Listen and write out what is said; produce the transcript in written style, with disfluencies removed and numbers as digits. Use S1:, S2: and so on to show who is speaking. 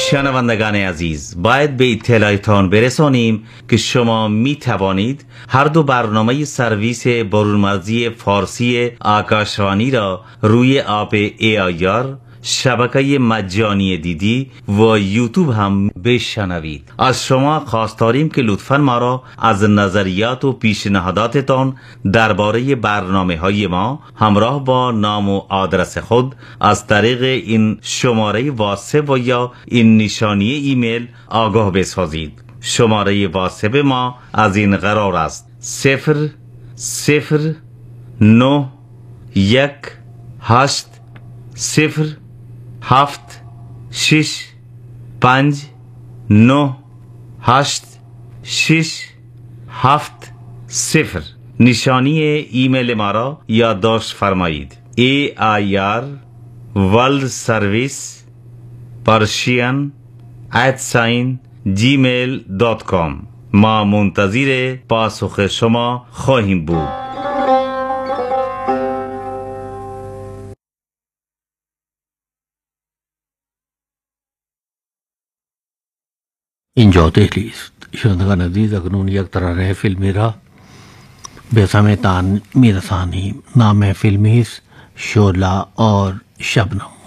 S1: شنوندگان عزیز، باید به اطلاعتان برسانیم که شما می توانید هر دو برنامه سرویس برونمرزی فارسی آکاشوانی را روی اپ AIR، شبکه مجانی دیدی و یوتیوب هم بشنوید. از شما خواست داریم که لطفاً ما را از نظریات و پیشنهاداتتان درباره برنامه‌های ما همراه با نام و آدرس خود از طریق این شماره واتساپ و یا این نشانی ایمیل آگاه بسازید. شماره واتساپ ما از این قرار است: 001-8-0-7-6-5-9-8-6-7-0. نشانی ایمیل ما را یادداشت فرمایید: AIR World Service Persian@gmail.com. ما منتظر پاسخ شما خواهیم بود.
S2: اینجا دهلی است. شنوندگان عزیز، اکنون یک ترانه فیلمی را به سمعتان میرسانیم. نام فیلمی است شعله اور شبنم.